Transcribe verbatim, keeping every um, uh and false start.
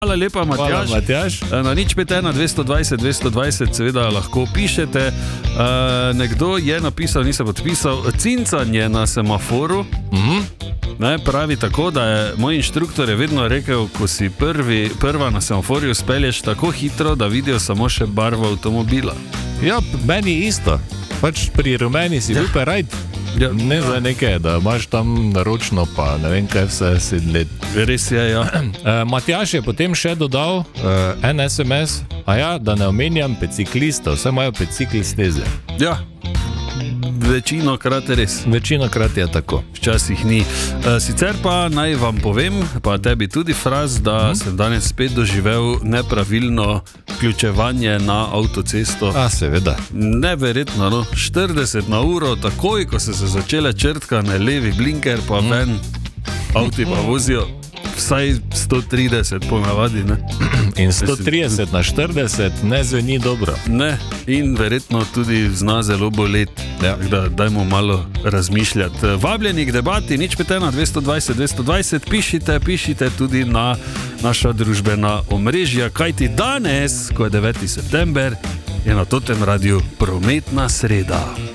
Hvala lepa, Matjaž. Hvala, Matjaž. Na nič pet ena dvesto dvajset dvesto dvajset seveda lahko pišete. Uh, nekdo je napisal, nisem podpisal, cincanje na semaforu. Mhm. Ne, pravi tako, da je moj inštruktor je vedno rekel, ko si prvi, prva na semaforju spelješ tako hitro, da vidijo samo še barvo avtomobila. Ja, meni isto. Pač pri rumeni si bil pa rajt. Ja, ne ja. Za nekaj, da imaš tam naročno pa ne vem kaj vse sedem let. Res je, ja. uh, Matjaž je potem še dodal uh, en es em es, a ja, da ne omenjam biciklistov, vse imajo bicikli steze. Ja, večino krat je res. Večino krat je tako. Včasih ni. Uh, sicer pa naj vam povem, pa tebi tudi Fraz, da hmm? sem danes spet doživel nepravilno vključevanje na avtocesto. A, seveda. Neverjetno, no. štirideset na uro, takoj, ko so se začele črtkane, levi blinker, pa hmm. ven, avti pa vozijo vsaj sto trideset ponavadi, ne. In sto trideset na štirideset ne zveni dobro. Ne, in verjetno tudi zna zelo boleti. Ja. Da, dajmo malo razmišljati. Vabljeni k debati, nič pet ena dvesto dvajset dvesto dvajset, pišite, pišite tudi na naša družbena omrežja, kajti danes, ko je deveti september, je na Totem Radiu prometna sreda.